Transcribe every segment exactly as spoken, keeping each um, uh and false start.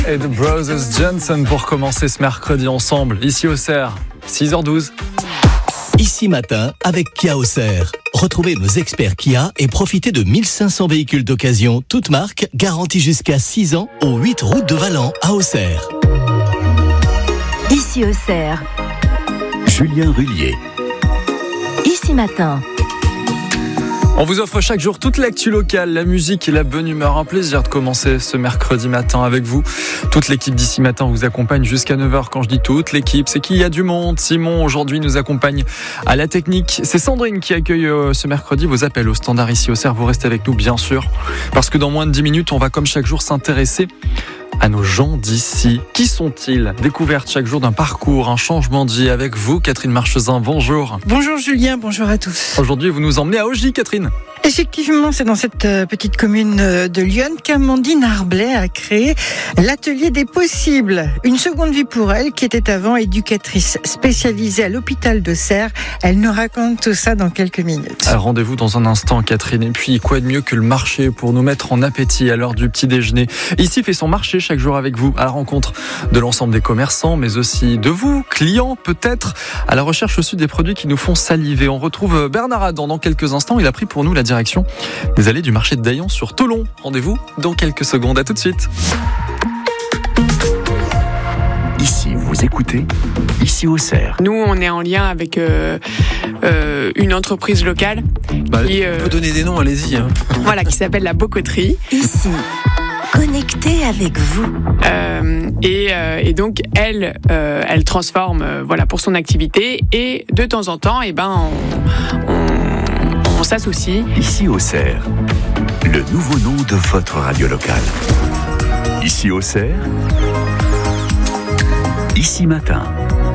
Et The Brothers Johnson pour commencer ce mercredi ensemble, ici au Cerf, six heures douze. Ici matin, avec Kia Auxerre. Retrouvez nos experts Kia et profitez de mille cinq cents véhicules d'occasion, toutes marques, garantis jusqu'à six ans, aux huit routes de Valent à Auxerre. Ici au Cerf. Julien Rullier. Ici matin. On vous offre chaque jour toute l'actu locale, la musique et la bonne humeur. Un plaisir de commencer ce mercredi matin avec vous. Toute l'équipe d'Ici Matin vous accompagne jusqu'à neuf heures. Quand je dis toute l'équipe, c'est qu'il y a du monde. Simon, aujourd'hui, nous accompagne à la technique. C'est Sandrine qui accueille ce mercredi vos appels au standard ici au Cerf. Vous restez avec nous, bien sûr, parce que dans moins de dix minutes, on va comme chaque jour s'intéresser à nos gens d'ici. Qui sont-ils ? Découverte chaque jour d'un parcours, un changement de vie avec vous, Catherine Marchesin. Bonjour. Bonjour Julien, bonjour à tous. Aujourd'hui, vous nous emmenez à Augy, Catherine. Effectivement, c'est dans cette petite commune de Lyon qu'Amandine Arblay a créé l'atelier des possibles. Une seconde vie pour elle, qui était avant éducatrice spécialisée à l'hôpital de Serres. Elle nous raconte tout ça dans quelques minutes. Alors, rendez-vous dans un instant, Catherine. Et puis, quoi de mieux que le marché pour nous mettre en appétit à l'heure du petit déjeuner. Ici fait son marché chaque jour avec vous, à la rencontre de l'ensemble des commerçants, mais aussi de vous, clients peut-être, à la recherche aussi des produits qui nous font saliver. On retrouve Bernard Adam dans quelques instants. Il a pris pour nous la direction des allées du marché de Daillon sur Tholon. Rendez-vous dans quelques secondes. À tout de suite. Ici, vous écoutez, ici au Cerf. Nous, on est en lien avec euh, euh, une entreprise locale. Bah, qui, euh, euh, on peut donner des noms, allez-y. Hein. Voilà, qui s'appelle la Bocoterie. Ici, connecté avec vous. Euh, et, euh, et donc, elle, euh, elle transforme, euh, voilà, pour son activité. Et de temps en temps, eh ben, on, on On s'associe. Ici au Cerf, le nouveau nom de votre radio locale. Ici au Cerf, Ici Matin.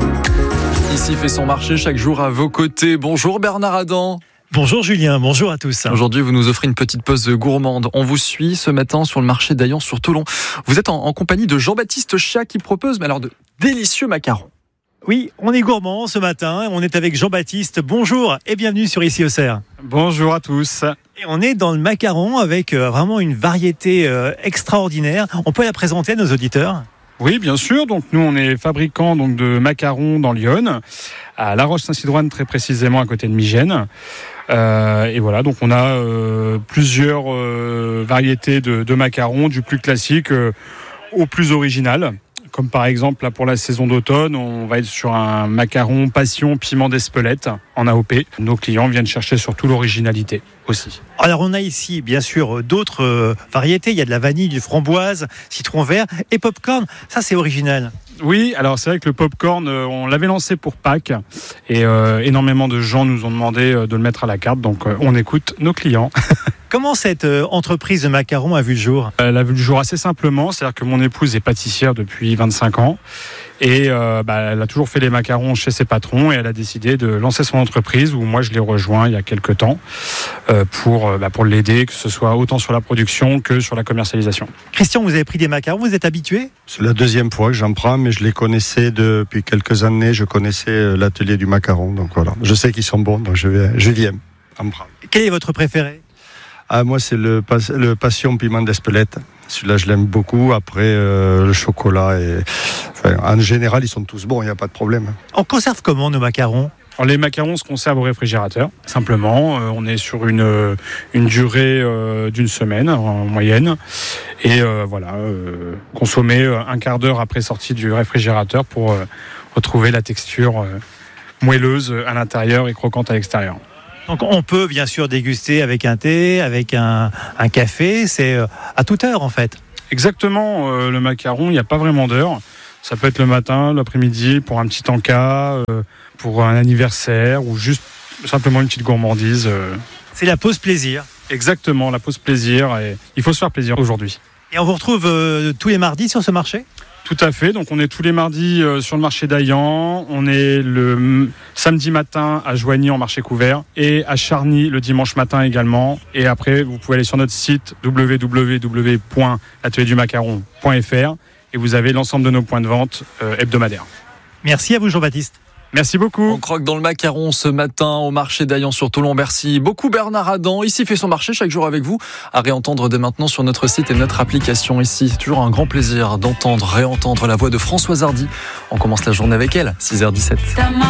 Ici fait son marché chaque jour à vos côtés. Bonjour Bernard Adam. Bonjour Julien, bonjour à tous. Aujourd'hui, vous nous offrez une petite pause gourmande. On vous suit ce matin sur le marché d'Aillan sur Tholon. Vous êtes en, en compagnie de Jean-Baptiste Chat qui propose mais alors de délicieux macarons. Oui, on est gourmand ce matin, on est avec Jean-Baptiste. Bonjour et bienvenue sur Ici au Cerf. Bonjour à tous. Et on est dans le macaron avec euh, vraiment une variété euh, extraordinaire. On peut la présenter à nos auditeurs ? Oui, bien sûr. Donc nous, on est fabricant donc de macarons dans Lyon, à La Roche-Saint-Sidoine très précisément à côté de Migène. Euh, et voilà, donc on a euh, plusieurs euh, variétés de, de macarons, du plus classique euh, au plus original. Comme par exemple, là, pour la saison d'automne, on va être sur un macaron passion piment d'Espelette en A O P. Nos clients viennent chercher surtout l'originalité aussi. Alors on a ici bien sûr d'autres euh, variétés. Il y a de la vanille, du framboise, citron vert et popcorn. Ça c'est original. Oui, alors c'est vrai que le popcorn, euh, on l'avait lancé pour Pâques et euh, énormément de gens nous ont demandé euh, de le mettre à la carte. Donc euh, on écoute nos clients. Comment cette euh, entreprise de macarons a vu le jour ? Elle a vu le jour assez simplement, c'est-à-dire que mon épouse est pâtissière depuis vingt-cinq ans et euh, bah, elle a toujours fait les macarons chez ses patrons et elle a décidé de lancer son entreprise où moi je l'ai rejoint il y a quelques temps euh, pour, euh, bah, pour l'aider, que ce soit autant sur la production que sur la commercialisation. Christian, vous avez pris des macarons, vous êtes habitué ? C'est la deuxième fois que j'en prends, mais je les connaissais depuis quelques années. Je connaissais l'atelier du macaron, donc voilà. Je sais qu'ils sont bons, donc je, vais, je viens en prendre. Quel est votre préféré ? Ah, moi, c'est le, le passion piment d'Espelette. Celui-là, je l'aime beaucoup. Après, euh, le chocolat. Et... Enfin, en général, ils sont tous bons, il n'y a pas de problème. On conserve comment nos macarons ? Alors, les macarons se conservent au réfrigérateur, simplement. Euh, on est sur une, une durée euh, d'une semaine en moyenne. Et euh, voilà, euh, consommer un quart d'heure après sortie du réfrigérateur pour euh, retrouver la texture euh, moelleuse à l'intérieur et croquante à l'extérieur. Donc on peut bien sûr déguster avec un thé, avec un, un café, c'est à toute heure en fait. Exactement, euh, le macaron, il n'y a pas vraiment d'heure. Ça peut être le matin, l'après-midi, pour un petit encas, euh, pour un anniversaire ou juste simplement une petite gourmandise. Euh. C'est la pause plaisir. Exactement, la pause plaisir. Et il faut se faire plaisir aujourd'hui. Et on vous retrouve euh, tous les mardis sur ce marché ? Tout à fait, donc on est tous les mardis euh, sur le marché d'Aillan, on est le m- samedi matin à Joigny en marché couvert et à Charny le dimanche matin également. Et après, vous pouvez aller sur notre site w w w point atelier du macaron point f r et vous avez l'ensemble de nos points de vente euh, hebdomadaires. Merci à vous Jean-Baptiste. Merci beaucoup. On croque dans le macaron ce matin au marché d'Aillan-sur-Toulon. Merci beaucoup Bernard Adam. Ici fait son marché chaque jour avec vous. À réentendre dès maintenant sur notre site et notre application ici. C'est toujours un grand plaisir d'entendre, réentendre la voix de Françoise Hardy. On commence la journée avec elle, six heures dix-sept.